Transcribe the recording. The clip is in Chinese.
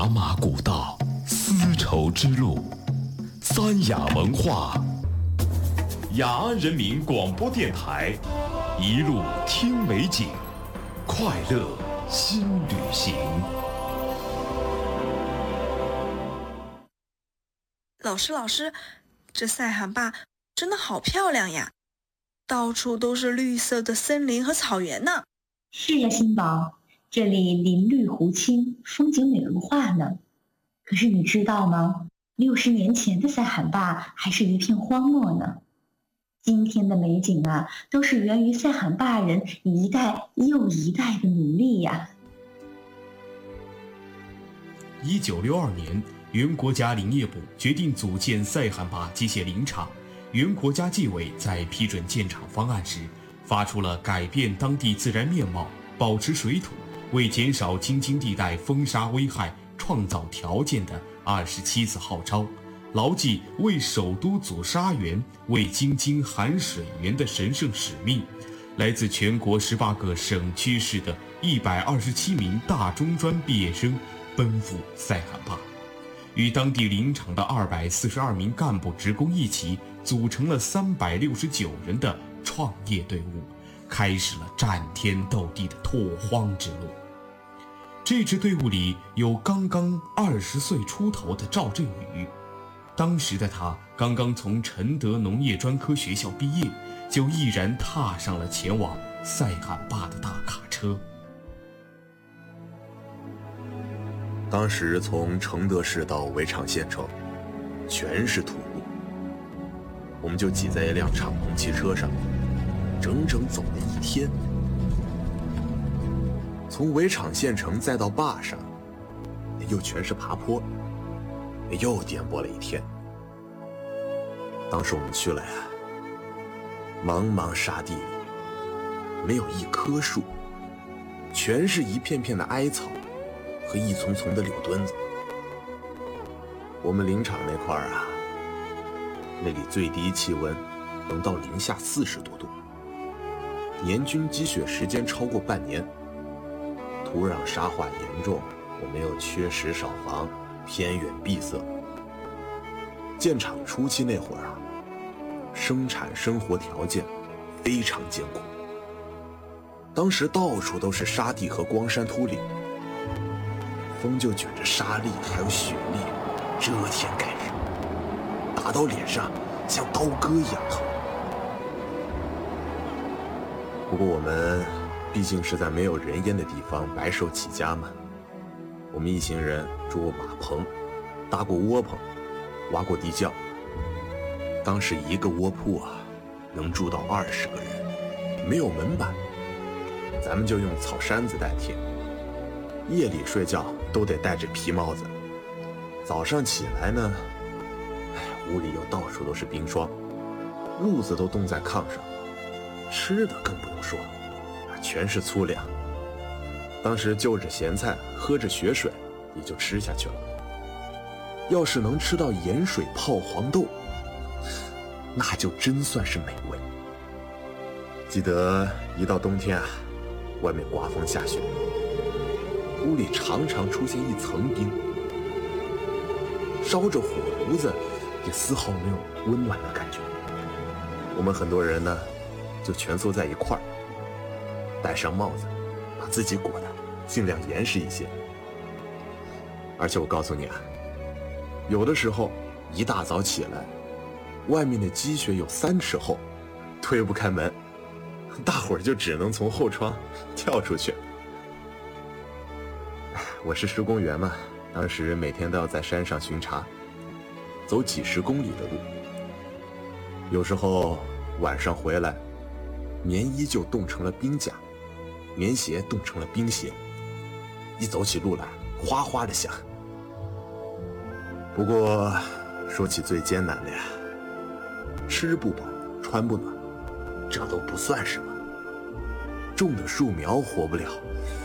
茶马古道，丝绸之路，三雅文化，雅安人民广播电台，一路听美景，快乐新旅行。 老师，这塞罕坝真的好漂亮呀，到处都是绿色的森林和草原呢。 是呀，新宝，这里林绿湖青，风景美如画呢。可是你知道吗？60年前的塞罕坝还是一片荒漠呢。今天的美景啊，都是源于塞罕坝人一代又一代的努力呀。 1962年，原国家林业部决定组建塞罕坝机械林场。原国家纪委在批准建厂方案时，发出了改变当地自然面貌、保持水土、为减少京津地带风沙危害创造条件的27次号召，牢记为首都阻沙源、为京津含水源的神圣使命。来自全国18个省区市的127名大中专毕业生奔赴塞罕坝，与当地林场的242名干部职工一起，组成了369人的创业队伍，开始了战天斗地的拓荒之路。这支队伍里有刚刚20岁出头的赵振宇，当时的他刚刚从承德农业专科学校毕业，就毅然踏上了前往塞罕坝的大卡车。 当时从承德市到围场县城，全是土路，我们就挤在一辆敞篷汽车上，整整走了1天。从围场县城再到坝上，又全是爬坡，又颠簸了1天。当时我们去了呀，茫茫沙地里没有一棵树，全是一片片的艾草和一丛丛的柳墩子。我们林场那块啊，那里最低气温能到-40多度，年均积雪时间超过半年，土壤沙化严重，我们又缺实少房，偏远闭塞。建厂初期那会儿啊，生产生活条件非常艰苦，当时到处都是沙地和光山秃岭，风就卷着沙粒还有雪粒，遮天盖日，打到脸上像刀割一样疼。不过我们毕竟是在没有人烟的地方白手起家嘛，我们一行人住过马棚，搭过窝棚，挖过地窖。当时一个窝铺啊，能住到20个人，没有门板，咱们就用草山子代替。夜里睡觉都得戴着皮帽子，早上起来呢，屋里又到处都是冰霜，褥子都冻在炕上，吃的更不用说，全是粗粮。当时就着咸菜，喝着雪水，也就吃下去了。要是能吃到盐水泡黄豆，那就真算是美味。记得一到冬天啊，外面刮风下雪，屋里常常出现一层冰，烧着火炉子也丝毫没有温暖的感觉。我们很多人呢，就蜷缩在一块儿，戴上帽子，把自己裹得尽量严实一些。而且我告诉你啊，有的时候一大早起来，外面的积雪有3尺厚，推不开门，大伙儿就只能从后窗跳出去。我是施工员嘛，当时每天都要在山上巡查，走几10公里的路。有时候晚上回来，棉衣就冻成了冰甲，棉鞋冻成了冰鞋，一走起路来哗哗的响。不过说起最艰难的呀，吃不饱穿不暖，这都不算什么。种的树苗活不了，